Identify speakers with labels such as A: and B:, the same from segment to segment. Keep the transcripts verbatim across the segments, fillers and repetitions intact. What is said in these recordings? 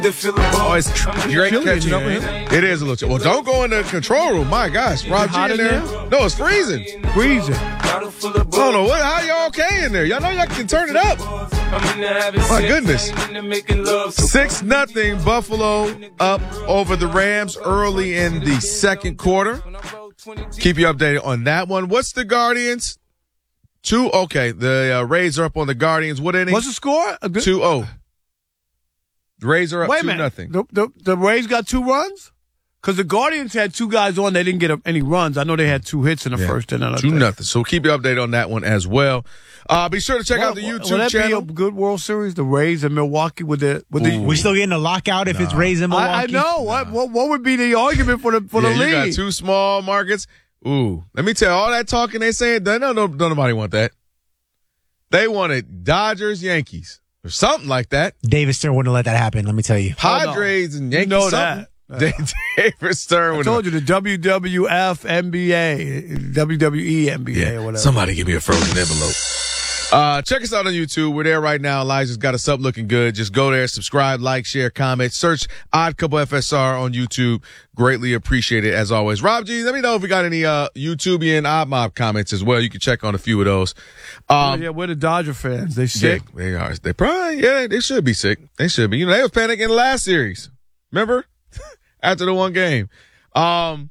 A: Oh, it's Drake catching up with him. It is a little chill. Well, don't go in the control room. My gosh, Rob G in there. No, it's freezing.
B: Freezing.
A: I don't know what. How y'all okay in there? Y'all know y'all can turn it up. My goodness. Six nothing Buffalo up over the Rams early in the second quarter. Keep you updated on that one. What's the Guardians? Two. Okay, the uh, Rays are up on the Guardians. What inning?
B: What's the score?
A: Two oh. The Rays are up
B: Wait a
A: two
B: minute.
A: nothing.
B: The, the, the Rays got two runs? Because the Guardians had two guys on. They didn't get any runs. I know they had two hits in the
A: Yeah.
B: first inning.
A: Two nothing. So keep you updated on that one as well. Uh, be sure to check
B: Well,
A: out the YouTube
B: will that
A: channel.
B: be a good World Series? The Rays and Milwaukee with the with the.
C: We still getting a lockout if it's Rays in Milwaukee?
B: I, I know. What, what what would be the argument for the for
A: yeah,
B: the
A: you
B: league?
A: got two small markets. Ooh, let me tell you, all that talking they saying, no, no, no, nobody want that. They wanted Dodgers, Yankees, or something like that.
C: David Stern wouldn't let that happen, let me tell you.
A: Padres and Yankees.
B: You know
A: something.
B: that.
A: David Stern.
B: I told you the W W F N B A, W W E N B A,
A: Yeah,
B: or whatever.
A: somebody give me a frozen envelope. Uh, check us out on YouTube. We're there right now. Elijah's got us up looking good. Just go there, subscribe, like, share, comment. Search Odd Couple F S R on YouTube. Greatly appreciate it as always. Rob G, let me know if we got any uh YouTubian Odd Mob comments as well. You can check on a few of those. Um,
B: yeah, we're the Dodger fans. They sick.
A: Yeah, they are. They probably, yeah, they should be sick. They should be. You know, they was panicking in the last series. Remember? After the one game. Um,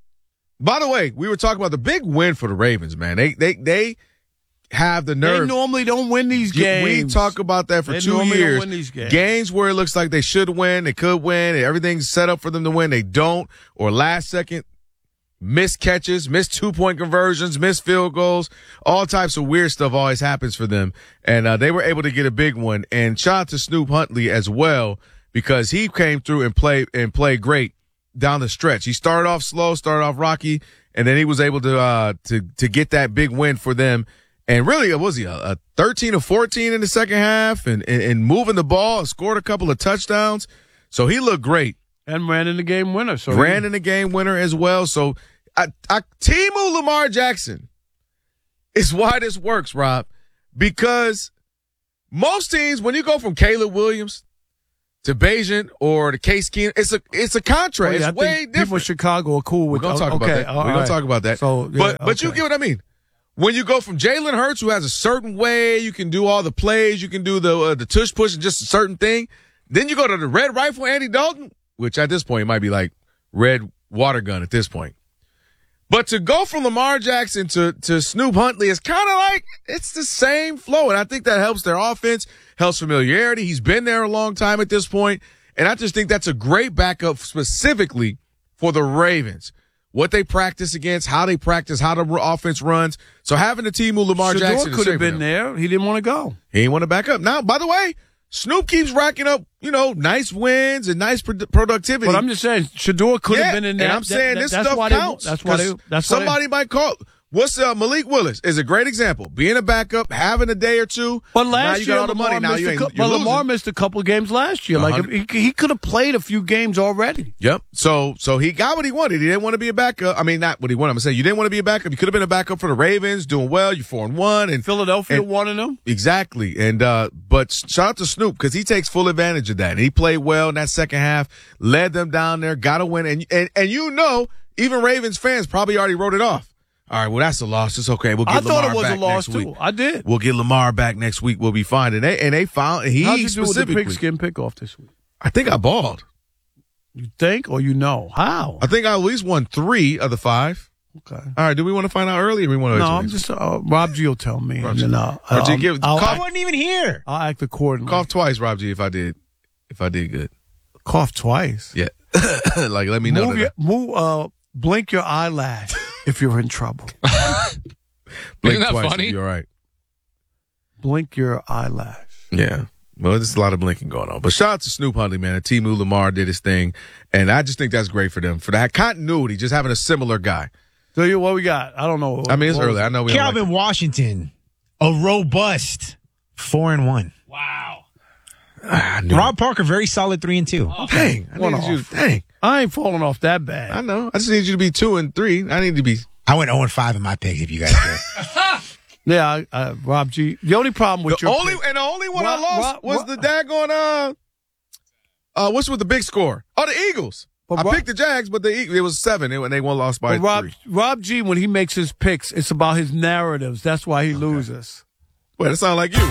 A: by the way, we were talking about the big win for the Ravens, man. They, they, they have the nerve.
B: They normally don't win these games.
A: We talk about that for
B: They
A: two
B: normally
A: years.
B: don't win these games.
A: Games where it looks like they should win, they could win, and everything's set up for them to win. They don't, or last second, missed catches, missed two-point conversions, missed field goals. All types of weird stuff always happens for them. And uh, they were able to get a big one. And shout out to Snoop Huntley as well, because he came through and played and played great down the stretch. He started off slow, started off rocky, and then he was able to uh, to to get that big win for them. And really, was he a, a thirteen or fourteen in the second half, and, and and moving the ball, scored a couple of touchdowns. So he looked great
B: and ran in the game winner. So
A: ran
B: he,
A: in the game winner as well. So I, I, Timu Lamar Jackson is why this works, Rob, because most teams, when you go from Caleb Williams to Bayesian or to Case Keenum, it's a it's a contract.
B: Oh, yeah,
A: it's way different.
B: People in Chicago are cool with.
A: We're gonna talk
B: okay,
A: about that.
B: all
A: We're
B: right.
A: gonna talk about that.
B: So, yeah,
A: but but
B: okay.
A: you get what I mean. When you go from Jalen Hurts, who has a certain way, you can do all the plays, you can do the uh, the tush push and just a certain thing. Then you go to the red rifle Andy Dalton, which at this point might be like red water gun at this point. But to go from Lamar Jackson to, to Snoop Huntley is kind of like, it's the same flow. And I think that helps their offense, helps familiarity. He's been there a long time at this point. And I just think that's a great backup specifically for the Ravens. What they practice against, how they practice, how the offense runs. So having the team with Lamar
B: Shador
A: Jackson
B: could have been
A: them.
B: there. He didn't want to go.
A: He didn't want to back up. Now, by the way, Snoop keeps racking up, you know, nice wins and nice pro- productivity.
B: But I'm just saying, Shador could
A: yeah,
B: have been in there.
A: And I'm saying
B: that,
A: this
B: that's
A: stuff
B: why
A: counts.
B: They, that's why they. That's why
A: somebody
B: they,
A: might call. What's uh, Malik Willis is a great example. Being a backup, having a day or two.
B: But last
A: now you
B: year,
A: got all the
B: Lamar
A: money. Now
B: missed
A: you
B: a
A: ain't,
B: cou-
A: you're
B: but Lamar
A: losing.
B: missed a couple of games last year. Like if he, he could have played a few games already.
A: Yep. So so he got what he wanted. He didn't want to be a backup. I mean, not what he wanted. I'm saying you didn't want to be a backup. You could have been a backup for the Ravens, doing well. You're four and one, and
B: Philadelphia
A: and,
B: wanted him.
A: Exactly. And uh, but shout out to Snoop because he takes full advantage of that. And he played well in that second half, led them down there, got a win, and and and you know, even Ravens fans probably already wrote it off. All right, well, that's a loss. It's okay. We'll get
B: I
A: Lamar
B: thought it was
A: back
B: a loss
A: next
B: too.
A: week.
B: I did.
A: We'll get Lamar back next week. We'll be fine. And they and they found he
B: How'd you do with the
A: specifically.
B: pigskin pickoff this week?
A: I think I balled.
B: You think or you know how?
A: I think I at least won three of the five.
B: Okay.
A: All right. Do we want to find out early, or we want to?
B: No, I'm just uh, Rob G will tell me.
A: Rob
B: and
A: G.
B: then I'll,
A: Rob G,
B: I'll-
A: give-
B: I'll
A: cough-
B: act-
C: I wasn't even here.
B: I'll act accordingly.
A: Cough twice, Rob G. If I did, if I did good.
B: Cough twice.
A: Yeah. Like let me know.
B: Move
A: that
B: your, move. Uh, blink your eyelash if you're in trouble.
A: Blink
D: Isn't that
A: twice
D: funny?
A: if you're all right.
B: Blink your eyelash.
A: Yeah. Well, there's a lot of blinking going on. But shout out to Snoop Huntley, man. Timu Lamar did his thing. And I just think that's great for them. For that continuity, just having a similar guy.
B: So you, what we got? I don't know.
A: I mean, it's
B: What was
A: early.
B: it?
A: I know we don't
C: Calvin
A: like
C: Washington, a robust four and one.
D: Wow.
A: Ah, I knew
C: Rob Parker, very solid three and two.
A: it. Dang. I
B: One
A: needed you.
B: off.
A: Dang.
B: I ain't falling off that
A: I
B: bad.
A: know. I just need you to be two and three. I need to be.
C: I went zero and five in my picks. If you guys care.
B: Yeah, I, I, Rob G. The only problem with
A: The
B: your
A: only
B: pick-
A: and the only one I
B: Rob-
A: lost
B: Rob-
A: was
B: Rob-
A: the daggone uh Uh, what's with the big score? Oh, the Eagles.
B: But
A: I
B: Rob,
A: picked the Jags, but the Eagles, it was seven, and they won lost by
B: Rob,
A: three.
B: Rob G, when he makes his picks, it's about his narratives. That's why he okay. loses.
A: Wait, that sounds like you.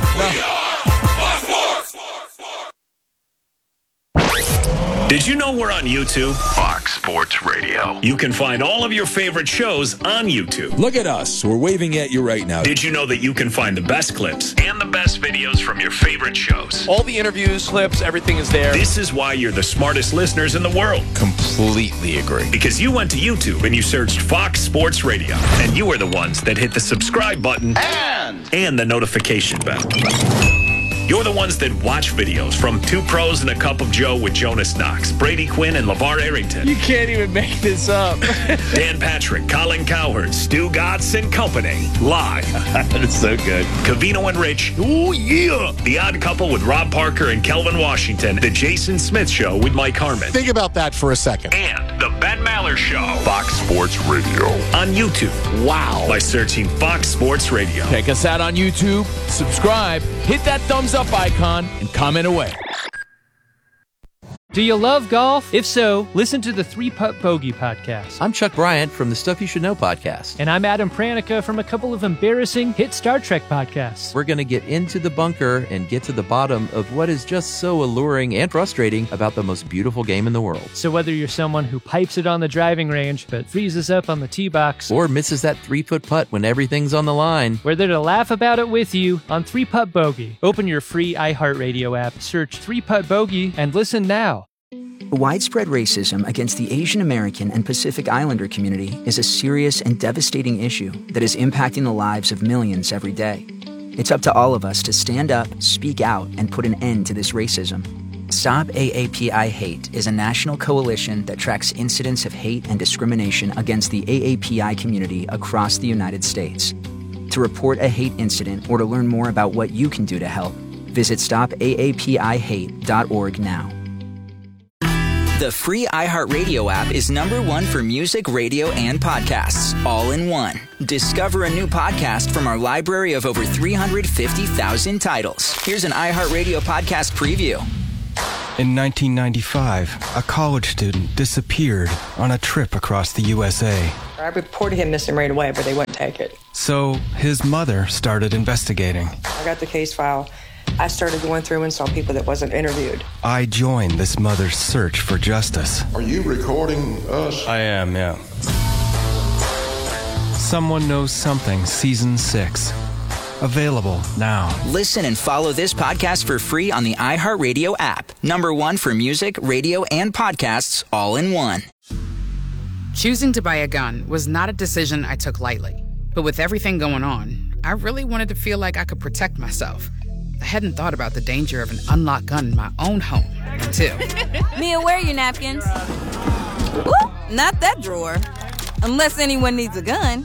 D: Did you know we're on YouTube?
E: Fox Sports Radio.
D: You can find all of your favorite shows on YouTube.
F: Look at us. We're waving at you right now.
D: Did you know that you can find the best clips and the best videos from your favorite shows?
G: All the interviews, clips, everything is there.
D: This is why you're the smartest listeners in the world.
F: Completely agree.
D: Because you went to YouTube and you searched Fox Sports Radio. And you are the ones that hit the subscribe button
E: and,
D: and the notification bell. You're the ones that watch videos from Two Pros and a Cup of Joe with Jonas Knox, Brady Quinn, and LeVar Arrington.
G: You can't even make this up.
D: Dan Patrick, Colin Cowherd, Stu Gatz and Company. Live.
F: That's so good.
D: Covino and Rich.
F: Oh, yeah.
D: The Odd Couple with Rob Parker and Kelvin Washington. The Jason Smith Show with Mike Harmon.
H: Think about that for a second.
D: And The Ben Maller Show.
E: Fox Sports Radio.
D: On YouTube.
F: Wow.
D: By searching Fox Sports Radio.
G: Check us out on YouTube. Subscribe. Hit that thumbs up icon and comment away.
I: Do you love golf? If so, listen to the Three Putt Bogey podcast.
J: I'm Chuck Bryant from the Stuff You Should Know podcast.
I: And I'm Adam Pranica from a couple of embarrassing hit Star Trek podcasts.
J: We're going to get into the bunker and get to the bottom of what is just so alluring and frustrating about the most beautiful game in the world.
I: So whether you're someone who pipes it on the driving range but freezes up on the tee box,
J: or misses that three-foot putt when everything's on the line,
I: we're there to laugh about it with you on Three Putt Bogey. Open your free iHeartRadio app, search Three Putt Bogey, and listen now.
K: Widespread racism against the Asian American and Pacific Islander community is a serious and devastating issue that is impacting the lives of millions every day. It's up to all of us to stand up, speak out, and put an end to this racism. Stop A A P I Hate is a national coalition that tracks incidents of hate and discrimination against the A A P I community across the United States. To report a hate incident or to learn more about what you can do to help, visit stop A A P I hate dot org now.
L: The free iHeartRadio app is number one for music, radio, and podcasts, all in one. Discover a new podcast from our library of over three hundred fifty thousand titles. Here's an iHeartRadio podcast preview.
M: In nineteen ninety-five, a college student disappeared on a trip across the U S A.
N: I reported him missing right away, but they wouldn't take it.
M: So his mother started investigating.
N: I got the case file. I started going through and saw people that wasn't interviewed.
M: I joined this mother's search for justice.
E: Are you recording us?
M: I am, yeah. Someone Knows Something, Season six. Available now.
L: Listen and follow this podcast for free on the iHeartRadio app. Number one for music, radio, and podcasts, all in one.
O: Choosing to buy a gun was not a decision I took lightly. But with everything going on, I really wanted to feel like I could protect myself. I hadn't thought about the danger of an unlocked gun in my own home until...
P: Mia, where are your napkins? Ooh, not that drawer. Unless anyone needs a gun.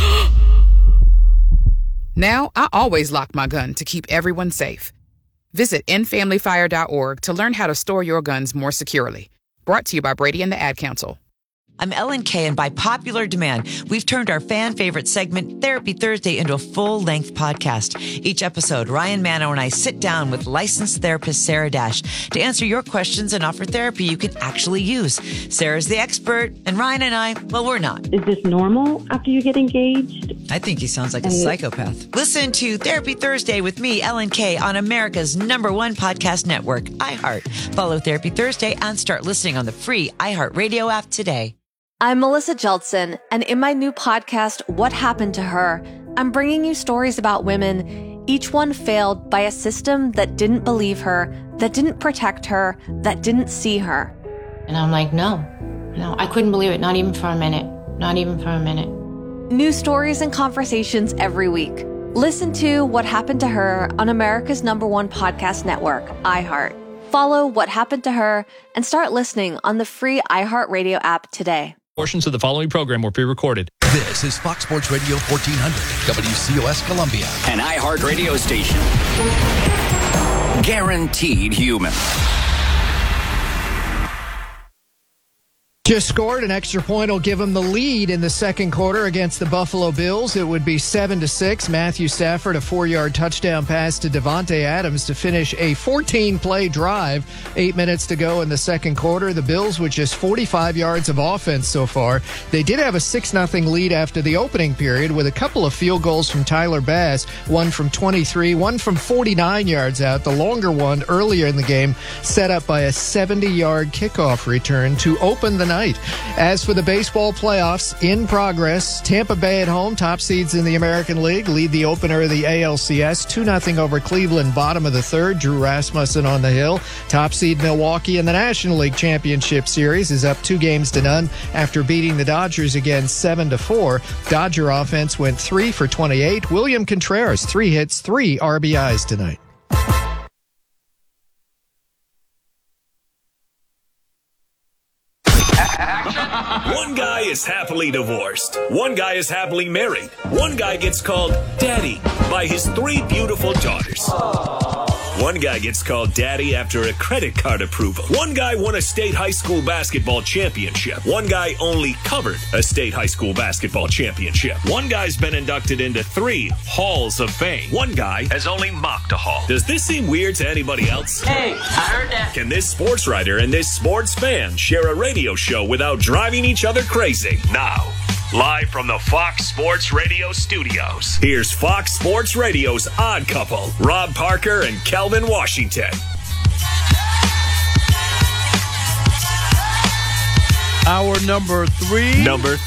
O: Now, I always lock my gun to keep everyone safe. Visit end family fire dot org to learn how to store your guns more securely. Brought to you by Brady and the Ad Council.
Q: I'm Ellen Kay, and by popular demand, we've turned our fan favorite segment, Therapy Thursday, into a full-length podcast. Each episode, Ryan Mano and I sit down with licensed therapist Sarah Dash to answer your questions and offer therapy you can actually use. Sarah's the expert, and Ryan and I, well, we're not.
R: Is this normal after you get engaged?
Q: I think he sounds like a psychopath. Listen to Therapy Thursday with me, Ellen Kay, on America's number one podcast network, iHeart. Follow Therapy Thursday and start listening on the free iHeartRadio app today.
S: I'm Melissa Jeltsin, and in my new podcast, What Happened to Her, I'm bringing you stories about women, each one failed by a system that didn't believe her, that didn't protect her, that didn't see her.
T: And I'm like, no, no, I couldn't believe it, not even for a minute, not even for a minute.
S: New stories and conversations every week. Listen to What Happened to Her on America's number one podcast network, iHeart. Follow What Happened to Her and start listening on the free iHeartRadio app today.
U: Portions of the following program were pre-recorded.
V: This is Fox Sports Radio fourteen hundred, W C O S Columbia.
W: An iHeart radio station. Guaranteed human.
B: Just scored. An extra point will give them the lead in the second quarter against the Buffalo Bills. It would be seven to six. Matthew Stafford, a four-yard touchdown pass to Devontae Adams to finish a fourteen-play drive. Eight minutes to go in the second quarter. The Bills with just forty-five yards of offense so far. They did have a six nothing lead after the opening period with a couple of field goals from Tyler Bass, one from twenty-three, one from forty-nine yards out. The longer one earlier in the game set up by a seventy-yard kickoff return to open the night. As for the baseball playoffs, in progress, Tampa Bay at home, top seeds in the American League, lead the opener of the A L C S, two nothing over Cleveland, bottom of the third. Drew Rasmussen on the hill. Top seed Milwaukee in the National League Championship Series is up two games to none after beating the Dodgers again seven to four. Dodger offense went three for twenty-eight. William Contreras, three hits, three R B Is tonight.
D: One guy is happily divorced. One guy is happily married. One guy gets called daddy by his three beautiful daughters. One guy gets called daddy after a credit card approval. One guy won a state high school basketball championship. One guy only covered a state high school basketball championship. One guy's been inducted into three halls of fame. One guy has only mocked a hall. Does this seem weird to anybody else?
C: Hey, I heard that.
D: Can this sports writer and this sports fan share a radio show without driving each other crazy? Now, live from the Fox Sports Radio studios, here's Fox Sports Radio's Odd Couple, Rob Parker and Kelvin Washington.
H: Hour number three.
D: Number